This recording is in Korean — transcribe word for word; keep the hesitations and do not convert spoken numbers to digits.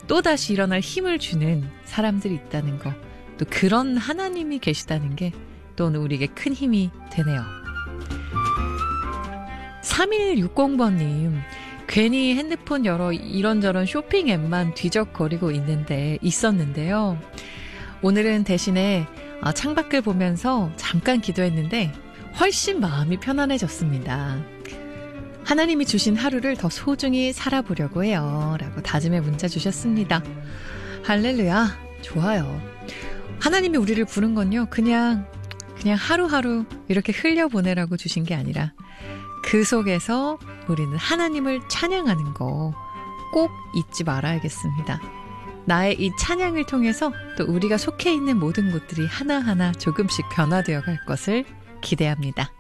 또다시 일어날 힘을 주는 사람들이 있다는 거, 또 그런 하나님이 계시다는 게 또 오늘 우리에게 큰 힘이 되네요. 삼일육공 번님, 괜히 핸드폰 여러 이런저런 쇼핑 앱만 뒤적거리고 있는데 있었는데요. 오늘은 대신에 창밖을 보면서 잠깐 기도했는데 훨씬 마음이 편안해졌습니다. 하나님이 주신 하루를 더 소중히 살아보려고 해요. 라고 다짐의 문자 주셨습니다. 할렐루야, 좋아요. 하나님이 우리를 부른 건요, 그냥 그냥 하루하루 이렇게 흘려보내라고 주신 게 아니라 그 속에서 우리는 하나님을 찬양하는 거 꼭 잊지 말아야겠습니다. 나의 이 찬양을 통해서 또 우리가 속해 있는 모든 곳들이 하나하나 조금씩 변화되어 갈 것을 기대합니다.